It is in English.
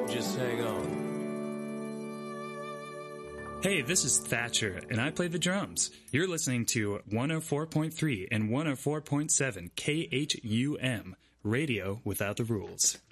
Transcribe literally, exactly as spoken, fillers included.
Just hang on. Hey, this is Thatcher, and I play the drums. You're listening to one oh four point three and one oh four point seven K H U M, Radio Without the Rules.